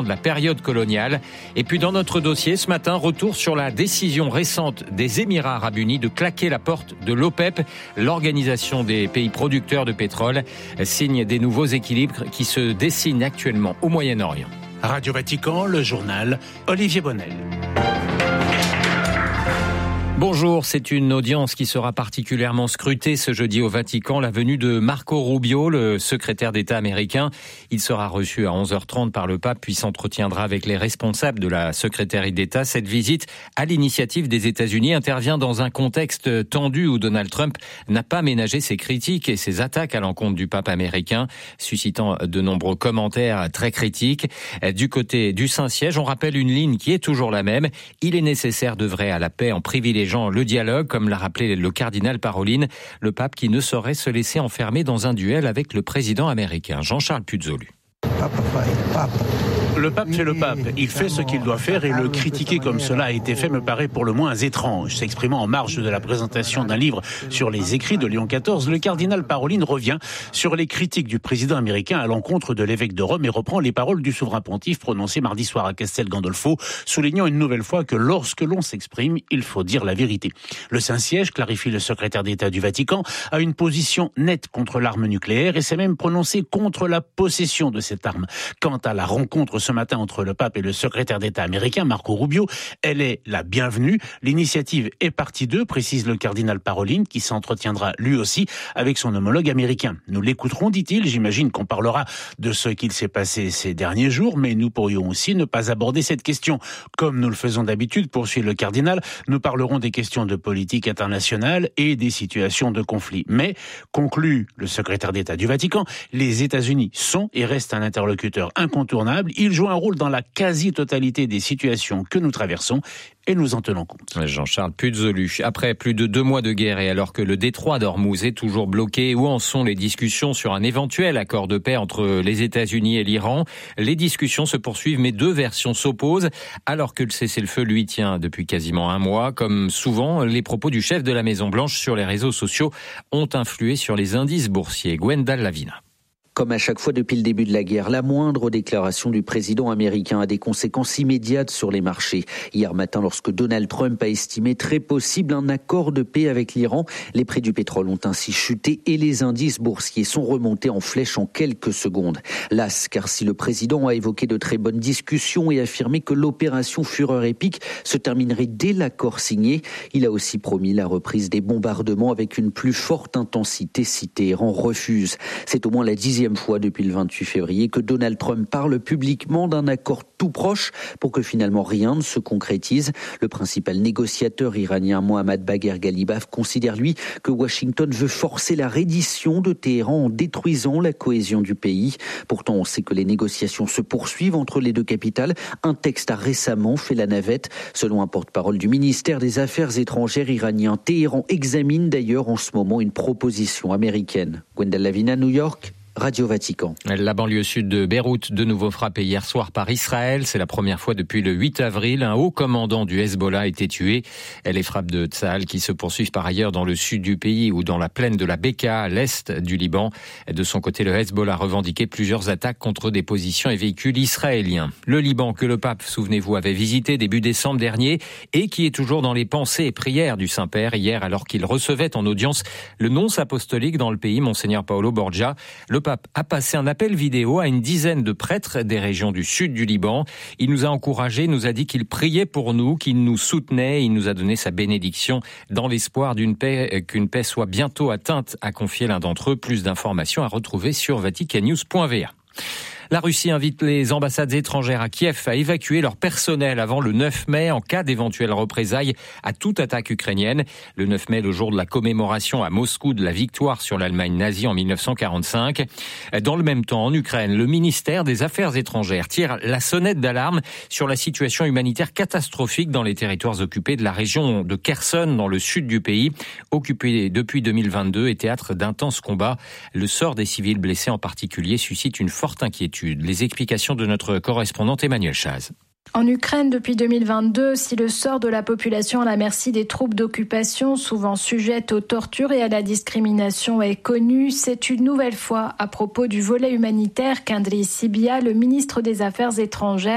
de la période coloniale. Et puis dans notre dossier ce matin, retour sur la décision récente des Émirats arabes unis de claquer la porte de l'OPEP, l'organisation des pays producteurs de pétrole, signe des nouveaux équilibres qui se dessinent actuellement au Moyen-Orient. Radio Vatican, le journal, Olivier Bonnel. Bonjour, c'est une audience qui sera particulièrement scrutée ce jeudi au Vatican, la venue de Marco Rubio, le secrétaire d'État américain. Il sera reçu à 11h30 par le pape, puis s'entretiendra avec les responsables de la secrétaire d'État. Cette visite, à l'initiative des États-Unis, intervient dans un contexte tendu où Donald Trump n'a pas ménagé ses critiques et ses attaques à l'encontre du pape américain, suscitant de nombreux commentaires très critiques. Du côté du Saint-Siège, on rappelle une ligne qui est toujours la même. Il est nécessaire d'œuvrer à la paix en privilégiant le dialogue, comme l'a rappelé le cardinal Parolin, le pape qui ne saurait se laisser enfermer dans un duel avec le président américain. Jean-Charles Puzzolu. Le pape fait le pape, il fait ce qu'il doit faire et le critiquer comme cela a été fait me paraît pour le moins étrange. S'exprimant en marge de la présentation d'un livre sur les écrits de Léon XIV, le cardinal Parolin revient sur les critiques du président américain à l'encontre de l'évêque de Rome et reprend les paroles du souverain pontife prononcées mardi soir à Castel Gandolfo, soulignant une nouvelle fois que lorsque l'on s'exprime, il faut dire la vérité. Le Saint-Siège, clarifie le secrétaire d'État du Vatican, a une position nette contre l'arme nucléaire et s'est même prononcé contre la possession de cette arme. Quant à la rencontre ce matin entre le pape et le secrétaire d'État américain, Marco Rubio, elle est la bienvenue. L'initiative est partie d'eux, précise le cardinal Parolin, qui s'entretiendra lui aussi avec son homologue américain. Nous l'écouterons, dit-il, j'imagine qu'on parlera de ce qu'il s'est passé ces derniers jours, mais nous pourrions aussi ne pas aborder cette question. Comme nous le faisons d'habitude, poursuit le cardinal, nous parlerons des questions de politique internationale et des situations de conflit. Mais, conclut le secrétaire d'État du Vatican, les États-Unis sont et restent un interlocuteur incontournable. Ils jouent un rôle dans la quasi-totalité des situations que nous traversons et nous en tenons compte. Jean-Charles Puzzolu. Après plus de 2 mois de guerre et alors que le détroit d'Ormuz est toujours bloqué, où en sont les discussions sur un éventuel accord de paix entre les États-Unis et l'Iran? Les discussions se poursuivent mais 2 versions s'opposent alors que le cessez-le-feu lui tient depuis quasiment 1 mois. Comme souvent, les propos du chef de la Maison-Blanche sur les réseaux sociaux ont influé sur les indices boursiers. Gwendal Lavina. Comme à chaque fois depuis le début de la guerre, la moindre déclaration du président américain a des conséquences immédiates sur les marchés. Hier matin, lorsque Donald Trump a estimé très possible un accord de paix avec l'Iran, les prix du pétrole ont ainsi chuté et les indices boursiers sont remontés en flèche en quelques secondes. Las, car si le président a évoqué de très bonnes discussions et affirmé que l'opération Fureur épique se terminerait dès l'accord signé, il a aussi promis la reprise des bombardements avec une plus forte intensité si Téhéran refuse. C'est au moins la 10e fois depuis le 28 février que Donald Trump parle publiquement d'un accord tout proche pour que finalement rien ne se concrétise. Le principal négociateur iranien Mohammad Bagher Ghalibaf considère lui que Washington veut forcer la reddition de Téhéran en détruisant la cohésion du pays. Pourtant, on sait que les négociations se poursuivent entre les 2 capitales. Un texte a récemment fait la navette. Selon un porte-parole du ministère des Affaires étrangères iranien, Téhéran examine d'ailleurs en ce moment une proposition américaine. Gwendal Lavina, New York. Radio Vatican. La banlieue sud de Beyrouth, de nouveau frappée hier soir par Israël. C'est la première fois depuis le 8 avril. Un haut commandant du Hezbollah a été tué. Les frappes de Tsahal qui se poursuivent par ailleurs dans le sud du pays ou dans la plaine de la Beka, à l'est du Liban. De son côté, le Hezbollah a revendiqué plusieurs attaques contre des positions et véhicules israéliens. Le Liban que le pape, souvenez-vous, avait visité début décembre dernier et qui est toujours dans les pensées et prières du Saint-Père hier alors qu'il recevait en audience le nonce apostolique dans le pays, Monseigneur Paolo Borgia. Le pape a passé un appel vidéo à une dizaine de prêtres des régions du sud du Liban. Il nous a encouragés, nous a dit qu'il priait pour nous, qu'il nous soutenait. Il nous a donné sa bénédiction dans l'espoir qu'une paix soit bientôt atteinte, a confié l'un d'entre eux. Plus d'informations à retrouver sur vaticannews.va. La Russie invite les ambassades étrangères à Kiev à évacuer leur personnel avant le 9 mai en cas d'éventuelles représailles à toute attaque ukrainienne. Le 9 mai, le jour de la commémoration à Moscou de la victoire sur l'Allemagne nazie en 1945. Dans le même temps, en Ukraine, le ministère des Affaires étrangères tire la sonnette d'alarme sur la situation humanitaire catastrophique dans les territoires occupés de la région de Kherson, dans le sud du pays, occupé depuis 2022 et théâtre d'intenses combats. Le sort des civils blessés en particulier suscite une forte inquiétude. Les explications de notre correspondante Emmanuel Chaz. En Ukraine, depuis 2022, si le sort de la population à la merci des troupes d'occupation, souvent sujettes aux tortures et à la discrimination, est connu, c'est une nouvelle fois à propos du volet humanitaire qu'Andriy Sybiha, le ministre des Affaires étrangères,